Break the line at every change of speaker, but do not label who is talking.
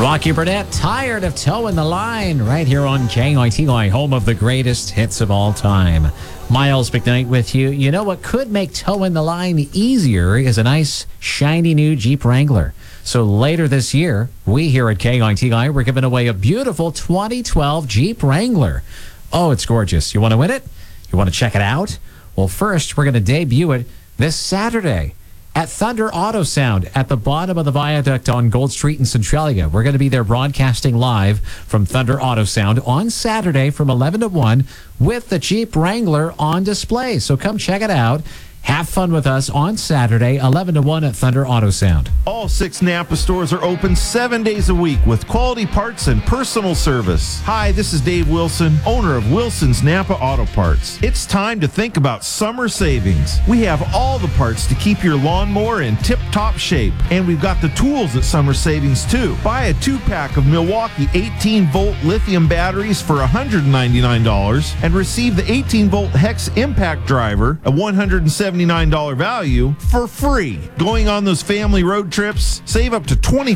Rocky Burnett, tired of towing the line, right here on KITY, home of the greatest hits of all time. Miles McKnight with you. You know what could make towing the line easier is a nice, shiny new Jeep Wrangler. So later this year, we here at KITY, we're giving away a beautiful 2012 Jeep Wrangler. Oh, it's gorgeous. You want to win it? You want to check it out? Well, first, we're going to debut it this Saturday at Thunder Auto Sound at the bottom of the viaduct on Gold Street in Centralia. We're going to be there broadcasting live from Thunder Auto Sound on Saturday from 11 to 1 with the Jeep Wrangler on display. So come check it out. Have fun with us on Saturday, 11 to 1 at Thunder Auto Sound.
All 6 Napa stores are open 7 days a week with quality parts and personal service. Hi, this is Dave Wilson, owner of Wilson's Napa Auto Parts. It's time to think about summer savings. We have all the parts to keep your lawnmower in tip-top shape, and we've got the tools at summer savings too. Buy a 2-pack of Milwaukee 18-volt lithium batteries for $199 and receive the 18-volt Hex Impact Driver, a $179 value, for free. Going on those family road trips, save up to 20